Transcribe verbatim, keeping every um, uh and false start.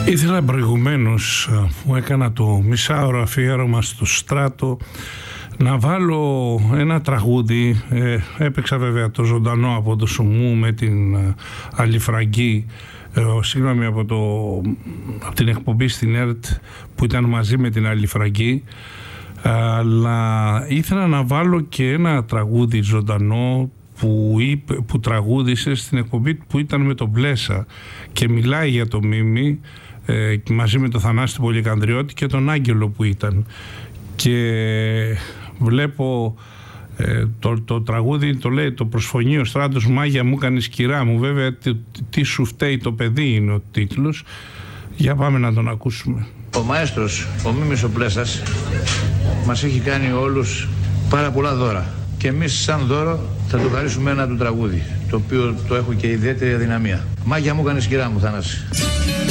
Ήθελα προηγουμένως, που έκανα το μισάωρο αφιέρωμα στο Στράτο, να βάλω ένα τραγούδι. ε, έπαιξα βέβαια το ζωντανό από το Σουμού με την ε, Αλιφραγκή, ε, συγγνώμη, από, το, από την εκπομπή στην ΕΡΤ που ήταν μαζί με την Αλιφραγκή, αλλά ήθελα να βάλω και ένα τραγούδι ζωντανό που, είπε, που τραγούδισε στην εκπομπή που ήταν με τον Μπλέσα και μιλάει για το Μίμη, ε, μαζί με τον Θανάση τον Πολυκανδριώτη και τον Άγγελο που ήταν, και βλέπω ε, το, το τραγούδι το λέει, το προσφωνεί ο Στράτος, μάγια μου κάνεις κυρά μου. Βέβαια τι, τι σου φταίει το παιδί είναι ο τίτλος. Για πάμε να τον ακούσουμε. Ο μαέστρος, ο Μίμης ο Πλέσας, μας έχει κάνει όλους πάρα πολλά δώρα και εμείς σαν δώρο θα του χαρίσουμε ένα του τραγούδι, το οποίο το έχω και ιδιαίτερη αδυναμία. Μάγια μου κάνεις κυρά μου, Θανάση.